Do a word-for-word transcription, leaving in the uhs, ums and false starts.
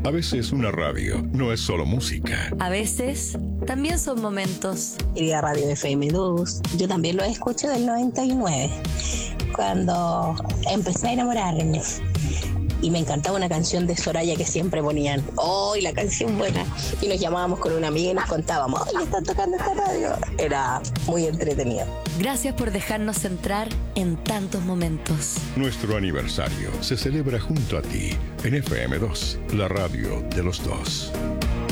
A veces una radio no es solo música. A veces también son momentos. Quería Radio F M dos. Yo también lo escucho del noventa y nueve, cuando empecé a enamorarme. Y me encantaba una canción de Soraya que siempre ponían. ¡Oh, y la canción buena! Y nos llamábamos con una amiga y nos contábamos. ¡Ay, están tocando esta radio! Era muy entretenido. Gracias por dejarnos entrar en tantos momentos. Nuestro aniversario se celebra junto a ti en F M dos, la radio de los dos.